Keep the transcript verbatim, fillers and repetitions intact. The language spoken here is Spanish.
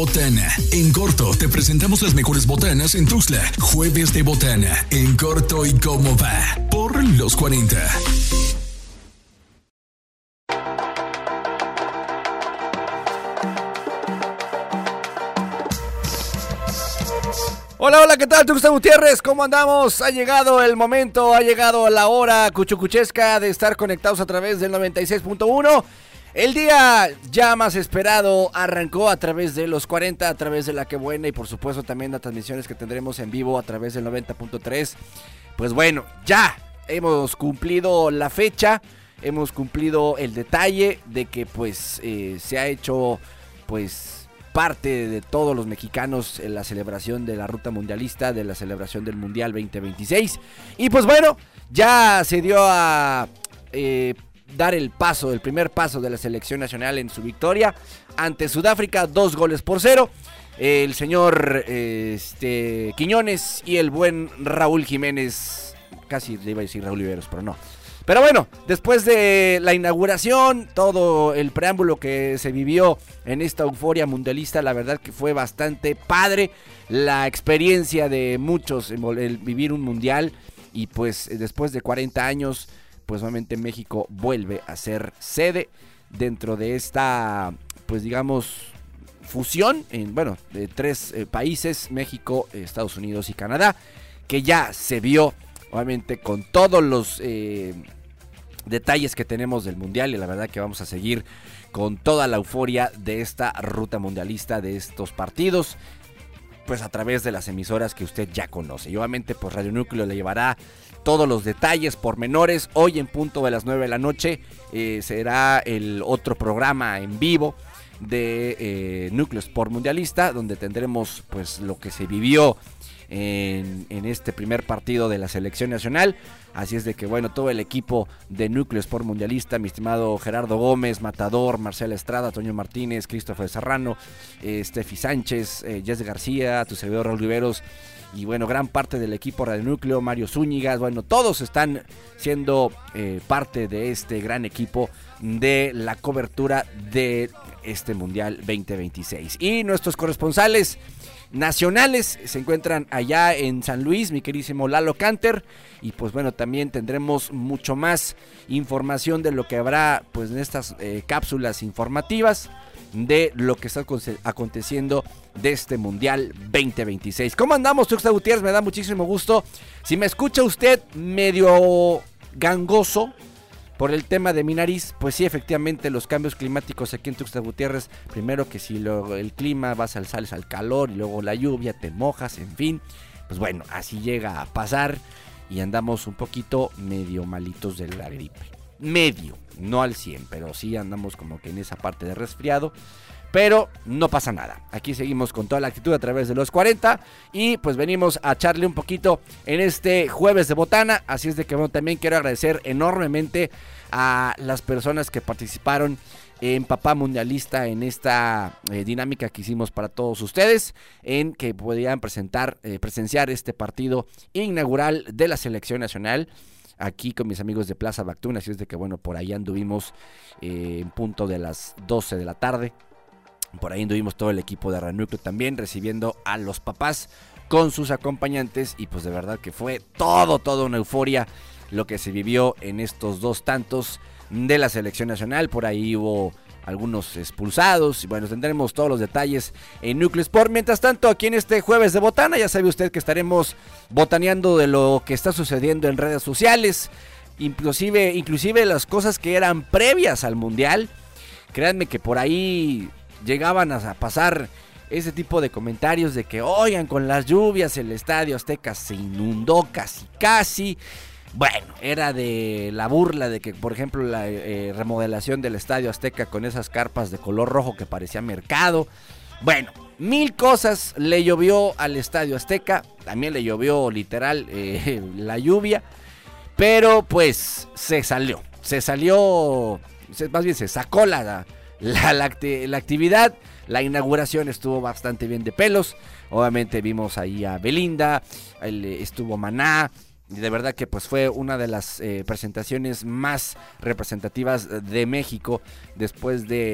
Botana. En corto, te presentamos las mejores botanas en Tuxtla. Jueves de Botana. En corto y cómo va. Por los cuarenta. Hola, hola, ¿qué tal? Tuxtla Gutiérrez, ¿cómo andamos? Ha llegado el momento, ha llegado la hora cuchucuchesca de estar conectados a través del noventa y seis punto uno. El día ya más esperado arrancó a través de los cuarenta, a través de La Que Buena y por supuesto también las transmisiones que tendremos en vivo a través del noventa punto tres. Pues bueno, ya hemos cumplido la fecha, hemos cumplido el detalle de que pues eh, se ha hecho pues parte de todos los mexicanos en la celebración de la ruta mundialista, de la celebración del Mundial veinte veintiséis. Y pues bueno, ya se dio a eh, dar el paso, el primer paso de la selección nacional en su victoria ante Sudáfrica, dos goles por cero. El señor eh, este, Quiñones y el buen Raúl Jiménez, casi le iba a decir Raúl Oliveros, pero no. Pero bueno, después de la inauguración, todo el preámbulo que se vivió en esta euforia mundialista, la verdad que fue bastante padre la experiencia de muchos, el vivir un mundial. Y pues después de cuarenta años, pues nuevamente México vuelve a ser sede dentro de esta, pues digamos, fusión, en, bueno, de tres eh, países, México, Estados Unidos y Canadá, que ya se vio obviamente con todos los eh, detalles que tenemos del mundial. Y la verdad que vamos a seguir con toda la euforia de esta ruta mundialista, de estos partidos, pues a través de las emisoras que usted ya conoce. Y obviamente pues Radio Núcleo le llevará todos los detalles, pormenores. Hoy en punto de las nueve de la noche eh, será el otro programa en vivo de eh, Núcleo Sport Mundialista, donde tendremos pues lo que se vivió En, en este primer partido de la selección nacional. Así es de que bueno, todo el equipo de Núcleo Sport Mundialista, mi estimado Gerardo Gómez, Matador, Marcela Estrada, Toño Martínez, Christopher Serrano, eh, Steffi Sánchez, eh, Jess García, tu servidor Raúl Riveros, y bueno, gran parte del equipo Radio Núcleo, Mario Zúñiga, bueno, todos están siendo eh, parte de este gran equipo de la cobertura de este Mundial veinte veintiséis. Y nuestros corresponsales nacionales se encuentran allá en San Luis, mi queridísimo Lalo Canter, y pues bueno, también tendremos mucho más información de lo que habrá pues en estas eh, cápsulas informativas de lo que está aconteciendo de este Mundial veinte veintiséis. ¿Cómo andamos, Tuxtla Gutiérrez? Me da muchísimo gusto. Si me escucha usted medio gangoso por el tema de mi nariz, pues sí, efectivamente los cambios climáticos aquí en Tuxtla Gutiérrez, primero que si lo, el clima vas al sales al calor y luego la lluvia, te mojas, en fin, pues bueno, así llega a pasar y andamos un poquito medio malitos de la gripe, medio, no al cien, pero sí andamos como que en esa parte de resfriado. Pero no pasa nada, aquí seguimos con toda la actitud a través de los cuarenta y pues venimos a echarle un poquito en este jueves de botana. Así es de que bueno, también quiero agradecer enormemente a las personas que participaron en Papá Mundialista, en esta eh, dinámica que hicimos para todos ustedes, en que podían presentar, eh, presenciar este partido inaugural de la selección nacional aquí con mis amigos de Plaza Bactún. Así es de que bueno, por ahí anduvimos eh, en punto de las doce de la tarde. Por ahí anduvimos todo el equipo de Radio Núcleo también recibiendo a los papás con sus acompañantes. Y pues de verdad que fue todo, todo una euforia lo que se vivió en estos dos tantos de la selección nacional. Por ahí hubo algunos expulsados y bueno, tendremos todos los detalles en Núcleo Sport. Mientras tanto, aquí en este jueves de botana, ya sabe usted que estaremos botaneando de lo que está sucediendo en redes sociales, inclusive, inclusive las cosas que eran previas al Mundial. Créanme que por ahí llegaban a pasar ese tipo de comentarios de que, oigan, con las lluvias el Estadio Azteca se inundó casi casi. Bueno, era de la burla de que, por ejemplo, la eh, remodelación del Estadio Azteca con esas carpas de color rojo que parecía mercado. Bueno, mil cosas le llovió al Estadio Azteca, también le llovió literal eh, la lluvia, pero pues se salió, se salió, se, más bien se sacó la... la La, la, la actividad, la inauguración estuvo bastante bien de pelos. Obviamente vimos ahí a Belinda, el, estuvo Maná. Y de verdad que pues fue una de las eh, presentaciones más representativas de México después de